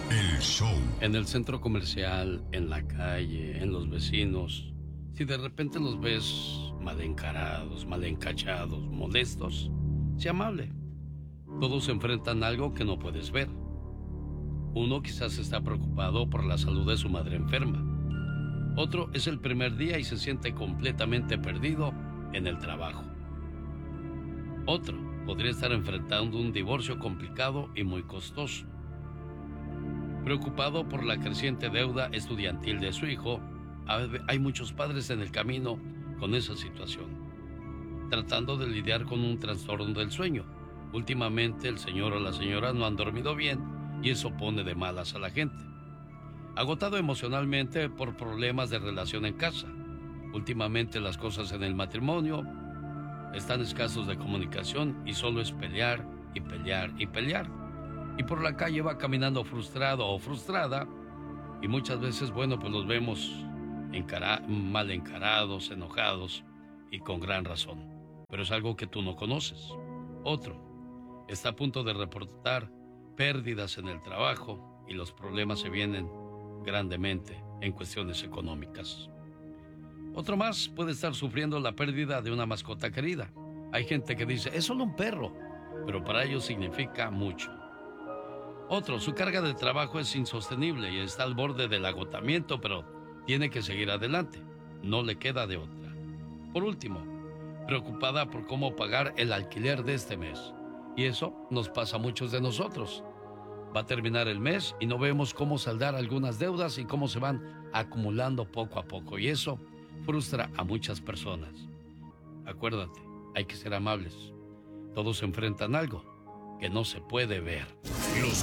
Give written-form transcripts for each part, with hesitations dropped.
El show. En el centro comercial, en la calle, en los vecinos, si de repente los ves mal encarados, mal encachados, molestos, sé amable. Todos enfrentan algo que no puedes ver. Uno quizás está preocupado por la salud de su madre enferma. Otro es el primer día y se siente completamente perdido en el trabajo. Otro podría estar enfrentando un divorcio complicado y muy costoso. Preocupado por la creciente deuda estudiantil de su hijo, hay muchos padres en el camino con esa situación, tratando de lidiar con un trastorno del sueño. Últimamente el señor o la señora no han dormido bien y eso pone de malas a la gente. Agotado emocionalmente por problemas de relación en casa. Últimamente las cosas en el matrimonio están escasos de comunicación y solo es pelear y pelear y pelear. Y por la calle va caminando frustrado o frustrada y muchas veces, bueno, pues los vemos mal encarados, enojados y con gran razón. Pero es algo que tú no conoces. Otro está a punto de reportar pérdidas en el trabajo y los problemas se vienen grandemente en cuestiones económicas. Otro más puede estar sufriendo la pérdida de una mascota querida. Hay gente que dice, es solo un perro, pero para ellos significa mucho. Otro, su carga de trabajo es insostenible y está al borde del agotamiento, pero tiene que seguir adelante. No le queda de otra. Por último, preocupada por cómo pagar el alquiler de este mes. Y eso nos pasa a muchos de nosotros. Va a terminar el mes y no vemos cómo saldar algunas deudas y cómo se van acumulando poco a poco. Y eso frustra a muchas personas. Acuérdate, hay que ser amables. Todos enfrentan algo que no se puede ver. Los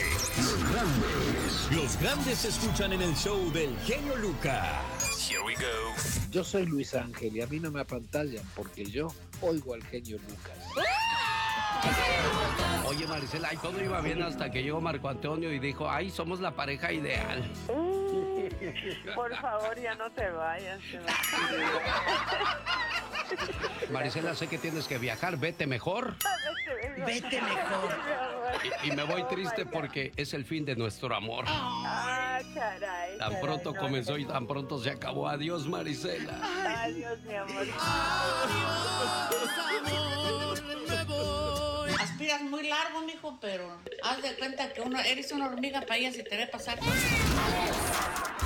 grandes se escuchan en el show del genio Lucas. Here we go. Yo soy Luis Ángel y a mí no me apantallan porque yo oigo al genio Lucas. Oye, Maricela, y todo iba bien hasta que llegó Marco Antonio y dijo, ay, somos la pareja ideal. Por favor, ya no te vayas. Maricela, sé que tienes que viajar, vete mejor. Vete mejor. Y me voy triste porque es el fin de nuestro amor. Ah, caray. Tan pronto comenzó y tan pronto se acabó. Adiós, Maricela. Adiós, mi amor. Aspiras muy largo, mijo, pero haz de cuenta que eres una hormiga para ella si te ve pasar.